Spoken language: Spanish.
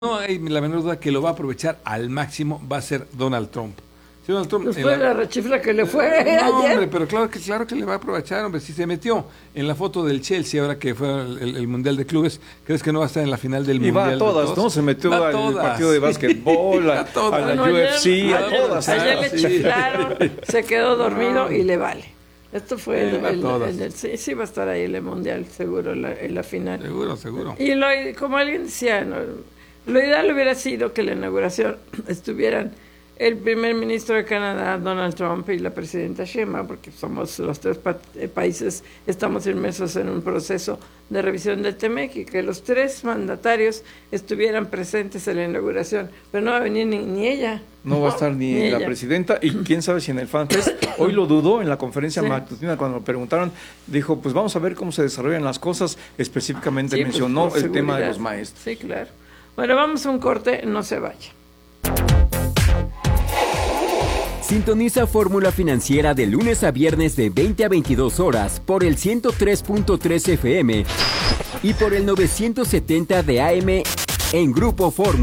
No hay la menor duda que lo va a aprovechar al máximo, va a ser Donald Trump. Si Donald Trump Después de la rechifla que le fue no, ayer. hombre, pero claro que le va a aprovechar, hombre. Si se metió en la foto del Chelsea ahora que fue el Mundial de Clubes, ¿crees que no va a estar en la final del Mundial? Y va a todas, ¿no? Se metió al partido de básquetbol, a la UFC, a todas. Ayer le chiflaron, se quedó dormido y le vale. Esto fue sí va a estar ahí en el Mundial, seguro, en la final. Seguro. Y como alguien decía, lo ideal hubiera sido que la inauguración estuvieran el primer ministro de Canadá, Donald Trump, y la presidenta Sheinbaum, porque somos los tres países, estamos inmersos en un proceso de revisión del TEMEC, y que los tres mandatarios estuvieran presentes en la inauguración, pero no va a venir ni ella. No va a estar ni la presidenta, y quién sabe si en el FanFest, hoy lo dudó en la conferencia matutina, cuando lo preguntaron, dijo, pues vamos a ver cómo se desarrollan las cosas, específicamente mencionó pues, el tema de los maestros. Sí, claro. Bueno, vamos a un corte, no se vaya. Sintoniza Fórmula Financiera de lunes a viernes de 20 a 22 horas por el 103.3 FM y por el 970 de AM en Grupo Fórmula.